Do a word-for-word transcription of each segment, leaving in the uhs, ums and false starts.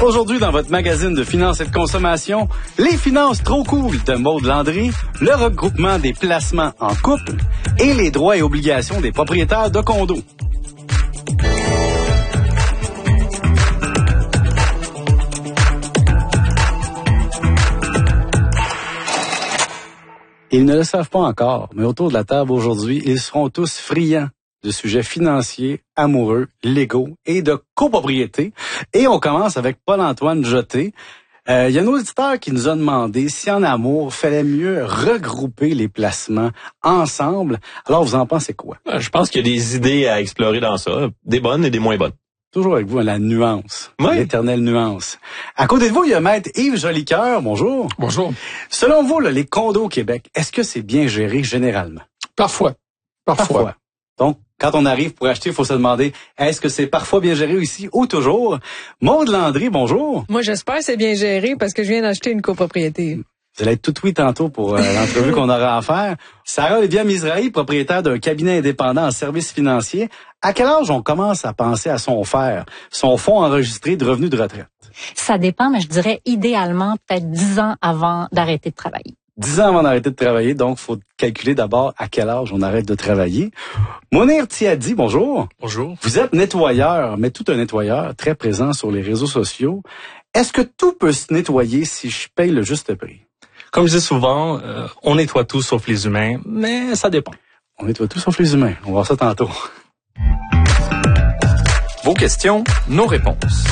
Aujourd'hui, dans votre magazine de finances et de consommation, les finances trop cool de Maude Landry, le regroupement des placements en couple et les droits et obligations des propriétaires de condos. Ils ne le savent pas encore, mais autour de la table aujourd'hui, ils seront tous friands de sujets financiers, amoureux, légaux et de copropriété. Et on commence avec Paul-Antoine Jeté. Euh, il y a un auditeur qui nous a demandé si en amour, fallait mieux regrouper les placements ensemble. Alors, vous en pensez quoi? Je pense qu'il y a des idées à explorer dans ça, des bonnes et des moins bonnes. Toujours avec vous, la nuance, oui. L'éternelle nuance. À côté de vous, il y a Maître Yves Jolicoeur. Bonjour. Bonjour. Selon vous, là, les condos au Québec, est-ce que c'est bien géré généralement? Parfois. Parfois. Parfois. Donc, quand on arrive pour acheter, il faut se demander, est-ce que c'est parfois bien géré ici ou toujours? Maude Landry, bonjour. Moi, j'espère que c'est bien géré parce que je viens d'acheter une copropriété. Vous allez être tout oui tantôt pour euh, l'entrevue qu'on aura à faire. Sarah Olivia Mizrahi, propriétaire d'un cabinet indépendant en services financiers. À quel âge on commence à penser à son F E R, son fonds enregistré de revenus de retraite? Ça dépend, mais je dirais idéalement peut-être dix ans avant d'arrêter de travailler. Dix ans avant d'arrêter de travailler, donc il faut calculer d'abord à quel âge on arrête de travailler. Mounir Tiadi, bonjour. Bonjour. Vous êtes nettoyeur, mais tout un nettoyeur, très présent sur les réseaux sociaux. Est-ce que tout peut se nettoyer si je paye le juste prix? Comme je dis souvent, euh, on nettoie tout sauf les humains, mais ça dépend. On nettoie tout sauf les humains. On va voir ça tantôt. Vos questions, nos réponses.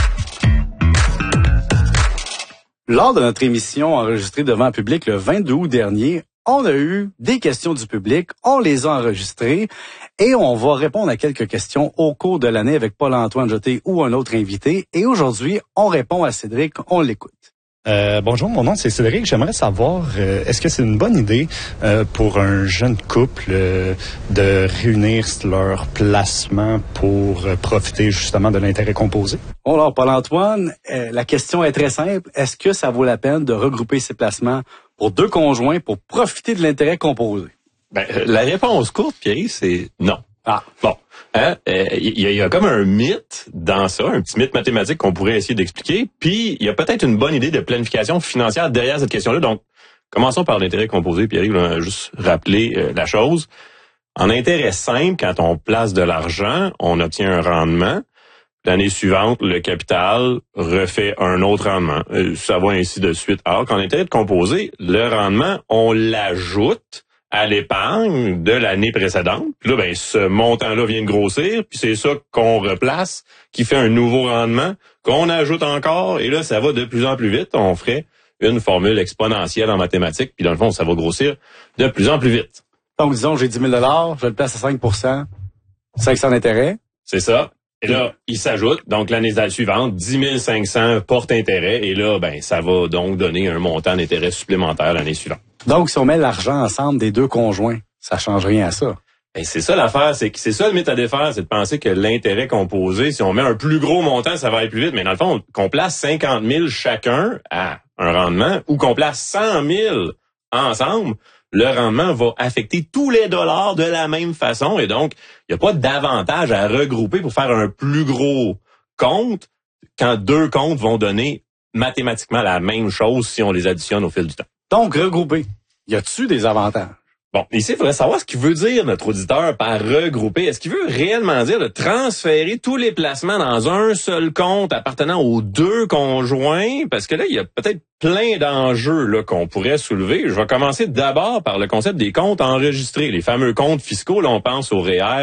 Lors de notre émission enregistrée devant le public le vingt-deux août dernier, on a eu des questions du public, on les a enregistrées et on va répondre à quelques questions au cours de l'année avec Paul-Antoine Jeté ou un autre invité. Et aujourd'hui, on répond à Cédric, on l'écoute. Euh, bonjour, mon nom c'est Cédric. J'aimerais savoir, euh, est-ce que c'est une bonne idée euh, pour un jeune couple euh, de réunir leurs placements pour euh, profiter justement de l'intérêt composé? Bon, alors, Paul-Antoine, euh, la question est très simple. Est-ce que ça vaut la peine de regrouper ces placements pour deux conjoints pour profiter de l'intérêt composé? Ben, la réponse courte, Pierre, c'est non. Ah. Bon. Hein, euh, il y, y a comme un mythe dans ça, un petit mythe mathématique qu'on pourrait essayer d'expliquer. Puis, il y a peut-être une bonne idée de planification financière derrière cette question-là. Donc, commençons par l'intérêt composé. Pierre, on a juste rappelé euh, la chose. En intérêt simple, quand on place de l'argent, on obtient un rendement. L'année suivante, le capital refait un autre rendement. Euh, ça va ainsi de suite. Alors qu'en intérêt de composé, le rendement, on l'ajoute à l'épargne de l'année précédente. Puis là, ben, ce montant-là vient de grossir, puis c'est ça qu'on replace, qui fait un nouveau rendement, qu'on ajoute encore, et là, ça va de plus en plus vite. On ferait une formule exponentielle en mathématiques, puis dans le fond, ça va grossir de plus en plus vite. Donc, disons, j'ai dix mille dollars, je le place à cinq pour cent, cinq cents d'intérêt. C'est ça. Et là, il s'ajoute, donc l'année suivante, dix mille cinq cents porte intérêt, et là, ben, ça va donc donner un montant d'intérêt supplémentaire l'année suivante. Donc, si on met l'argent ensemble des deux conjoints, ça change rien à ça. Ben, c'est ça l'affaire, c'est que c'est ça le mythe à défaire, c'est de penser que l'intérêt composé, si on met un plus gros montant, ça va aller plus vite. Mais dans le fond, qu'on place cinquante mille chacun à un rendement, ou qu'on place cent mille ensemble, le rendement va affecter tous les dollars de la même façon. Et donc, il n'y a pas d'avantage à regrouper pour faire un plus gros compte quand deux comptes vont donner mathématiquement la même chose si on les additionne au fil du temps. Donc, regrouper. Y a-tu des avantages? Bon, ici, il faudrait savoir ce qu'il veut dire, notre auditeur, par regrouper. Est-ce qu'il veut réellement dire de transférer tous les placements dans un seul compte appartenant aux deux conjoints? Parce que là, il y a peut-être plein d'enjeux là qu'on pourrait soulever. Je vais commencer d'abord par le concept des comptes enregistrés, les fameux comptes fiscaux. Là, on pense au R E E R,